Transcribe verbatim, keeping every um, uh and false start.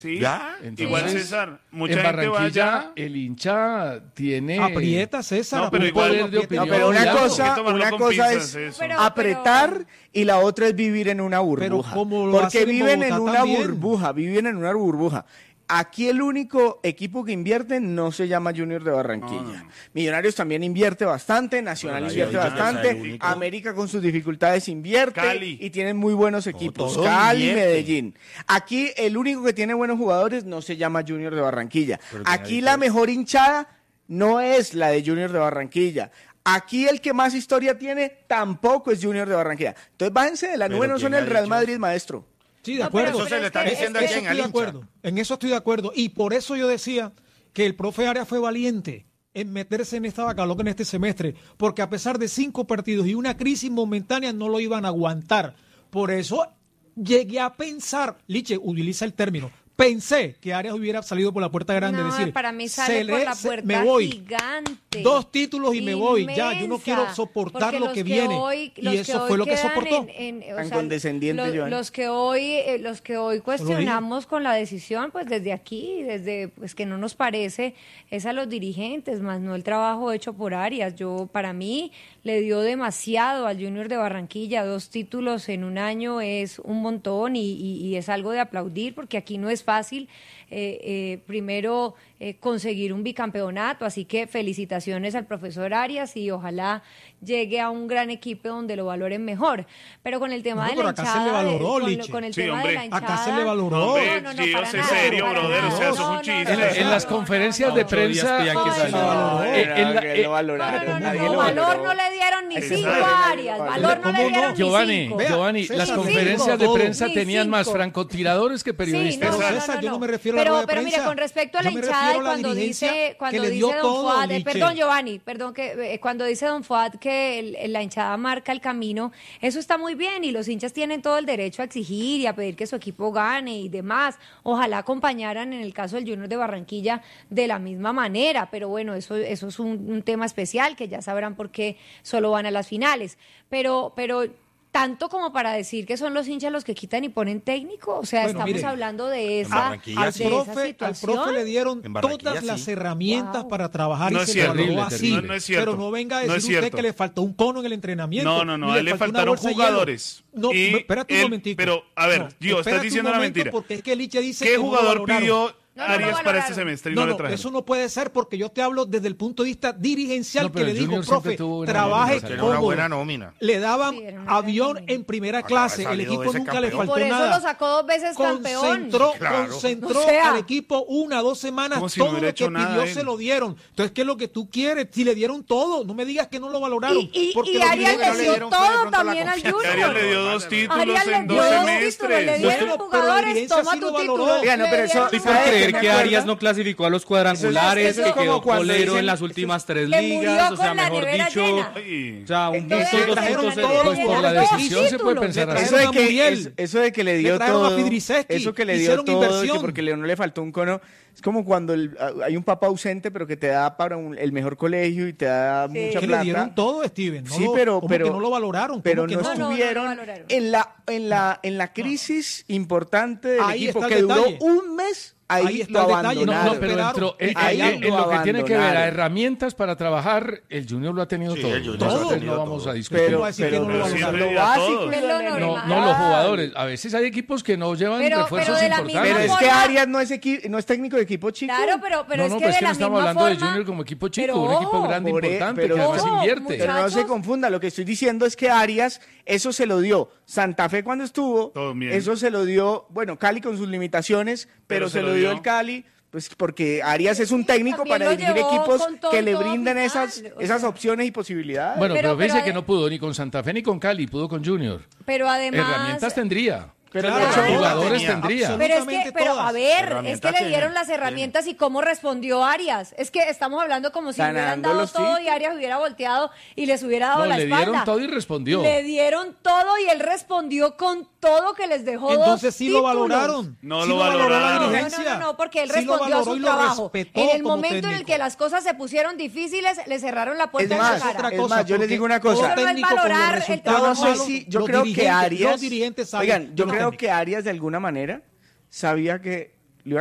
Sí, ¿Ya? Entonces, igual César, mucha en gente Barranquilla vaya... el hincha tiene aprieta, César, no, pero un igual, poder de opinión. No, pero una alto. cosa, una cosa es Pero, apretar pero... y la otra es vivir en una burbuja. Pero como lo porque hacen en viven en Bogotá una también. burbuja, viven en una burbuja. Aquí el único equipo que invierte no se llama Junior de Barranquilla. No, no, no. Millonarios también invierte bastante, Nacional Bueno, invierte ahí hay bastante, el único. América con sus dificultades invierte Cali. y tienen muy buenos equipos. todos Cali, invierten. Medellín. Aquí el único que tiene buenos jugadores no se llama Junior de Barranquilla. Pero tiene Aquí la diferencia. mejor hinchada no es la de Junior de Barranquilla. Aquí el que más historia tiene tampoco es Junior de Barranquilla. Entonces bájense de la Pero nube, no ¿quién son ha el Real dicho Madrid, maestro. Sí, de No, pero- acuerdo. Eso se le está es que- diciendo es aquí que en estoy de al hincha. acuerdo. En eso estoy de acuerdo. Y por eso yo decía que el profe Arias fue valiente en meterse en esta bacaloca en este semestre, porque a pesar de cinco partidos y una crisis momentánea no lo iban a aguantar. Por eso llegué a pensar, Liche, utiliza el término, pensé que Arias hubiera salido por la puerta grande, No, es decir, para mí sale se por le- la se- puerta me voy. gigante. Dos títulos y me voy, ya, yo no Inmensa, quiero soportar porque lo los que viene. hoy- Y los eso hoy fue lo que quedan soportó. en- en- o Tan sea, condescendiente, los, Joan. los que hoy eh, los que hoy digo. cuestionamos con la decisión, pues desde aquí, desde pues que no nos parece, es a los dirigentes, más no el trabajo hecho por Arias. Yo, para mí, le dio demasiado al Junior de Barranquilla. Dos títulos en un año es un montón y, y- y es algo de aplaudir, porque aquí no es fácil. Eh, eh, primero eh, conseguir un bicampeonato, así que felicitaciones al profesor Arias y ojalá llegue a un gran equipo donde lo valoren mejor. Pero con el tema No, de pero la acá se hinchada, le valoró, de- con, lo- Liche. con el Sí, tema hombre. de la hinchada, Acá se le valoró. No, hombre, no, no, no, Gio, para sé nada, serio, para brother, o nada. sea, eso es un No, no, chiste. no, En, la- en no, las no, no, conferencias no, de no. prensa Ay, no, eh, no, en la- que eh, lo valoraron, no, no, nadie no, lo valor valoró. no le dieron ni Exacto. cinco Nadie a lo Arias, valoró. valor no ¿Cómo le no? dieron Giovanni, ni cinco. Vea, Giovanni, César, las ni conferencias cinco, de todo. prensa Ni tenían más cinco. francotiradores que Sí, periodistas. no, Pero no, no, César, no, yo no. no me refiero a la pero, rueda de pero mire, prensa. con respecto a la Yo me hinchada refiero y a la cuando dirigencia dice, cuando que le dice dio Don todo, Fuad, eh, Liche. perdón Giovanni, perdón que eh, cuando dice Don Fuad que el- el- la hinchada marca el camino, eso está muy bien y los hinchas tienen todo el derecho a exigir y a pedir que su equipo gane y demás. Ojalá acompañaran en el caso del Junior de Barranquilla de la misma manera, pero bueno, eso, eso es un, un tema especial que ya sabrán por qué solo van a las finales. Pero, pero tanto como para decir que son los hinchas los que quitan y ponen técnico, o sea, Bueno, estamos mire, hablando de esa, Barranquilla de sí. Al esa profe, al situación. profe le dieron En Barranquilla todas sí. las herramientas Wow. para trabajar No y es se cierto, le valoró terrible, así. no es cierto. Pero no venga a No decir es usted cierto. que le faltó un cono en el entrenamiento. No, no, no, ni a él le faltó una faltaron bolsa de hielo. jugadores. No, Y espérate un él- momentico. pero, a ver, No, Gio, estás espérate un diciendo una momento, mentira. Porque es que Liche dice ¿Qué que no lo jugador valoraron. pidió No, no lo Arias para valoraron. este semestre y No, no, le no, trajeron? eso no puede ser porque yo te hablo desde el punto de vista dirigencial No, pero que le el digo, Junior siempre profe, tuvo una trabaje nómina, Tiene una cómodo. buena nómina. Le daban Sí, era una avión buena nómina. en primera Acaba clase, de el salir equipo ese nunca le campeón. faltó Por eso nada. lo sacó dos veces campeón. Concentró, Claro. concentró O sea. al equipo una, dos semanas, Como si no todo hubiera lo que hecho nada pidió él. se lo dieron. Entonces, ¿qué es lo que tú quieres? Si le dieron todo, no me digas que no lo valoraron. Y, y, porque y los Arias dirigentes le le dio dieron fue de todo pronto la también al confianza. Junior. Arias le dio dos títulos Arias le en dio dos dos títulos, le semestres. dieron Pero la jugadores, dirigencia toma sí tu lo título. valoró. Oiga, no, pero Le eso- dieron Estoy ¿sabe por qué jugadores. creer me que acuerda? Arias no clasificó a los cuadrangulares, Eso es que como quedó cuando colero dicen- en las últimas tres que murió ligas, o sea, con la mejor nevera dicho, llena. Ay. o sea, un Entonces, punto, dos trajeron puntos, a cero. Pues por la Dos decisión se puede títulos. pensar Le así. Eso de, trajeron a que, Muriel. es- eso de que le Le dio trajeron a todo, Fidrisewski, eso que le dio hicieron todo, inversión. que porque le, no le faltó un cono, es como cuando el- hay un papá ausente pero que te da para un- el mejor colegio y te da Sí. mucha Que plata. le dieron todo, Steven. No Sí, lo- pero- ¿cómo pero- que no lo valoraron? Pero ¿Cómo no que No, no, no lo estuvieron valoraron. en la en la en la crisis importante del Ahí equipo está el que duró detalle. un mes. Ahí, Ahí está lo el detalle. No, No, abandonaron. no, pero esperaron. entró, en, Ahí en- en lo lo que tiene que ver a abandonaron. herramientas para trabajar, el Junior lo ha tenido Sí, todo. el Junior lo ha Entonces tenido no vamos todo. a discutir. Pero, ¿Cómo va a decir que pero, no lo pero valoraron? lo Sí, a básico todos. y Es lo lo elemental. No, normal. no los jugadores. A veces hay equipos que no llevan Pero- refuerzos pero de la misma Pero importantes. es que forma- Arias no es equi- no es técnico de equipo chico. Claro, pero, pero no, es no, que pero es de que la no estamos misma hablando de forma- Junior como equipo chico, pero un equipo ojo, grande, por e- importante, pero que además ojo, invierte. Pero no se Muchachos. confunda, lo que estoy diciendo es que Arias, eso se lo dio Santa Fe cuando estuvo, Todo bien. eso se lo dio, bueno, Cali con sus limitaciones, pero, se, lo dio el Cali, pues porque Arias es un técnico también para lo dirigir llevó equipos con todo que le todo brinden final, esas, o esas sea. opciones y posibilidades. Bueno, Pero- pero, pero dice que ade- no pudo ni con Santa Fe ni con Cali, pudo con Junior. Pero además... Herramientas tendría. pero Claro, de hecho, todas jugadores tenía. tendría. Pero es que, Absolutamente pero a todas. ver, es que Herramientas le dieron tienen, las herramientas y cómo respondió Arias. Es que estamos hablando como si le hubieran Ganando dado los todo y títulos. Arias hubiera volteado y les hubiera dado No, la le espalda. dieron todo y respondió. Le dieron todo y él respondió con todo que les dejó Entonces dos sí lo títulos. valoraron. No Sí lo valoró valoraron. la No, no, dirigencia. no, no, porque él Sí lo respondió a valoró su y lo trabajo. respetó En el como momento en el técnico. que las cosas se pusieron difíciles, le cerraron la es puerta en más, la cara. otra es cosa, más, yo les porque digo una todo cosa. Eso no es técnico con los valorar el Yo resultados no sé malos, si, yo los creo que dirigentes- Arias, los dirigentes saben oigan, yo de los creo técnicos. que Arias de alguna manera sabía que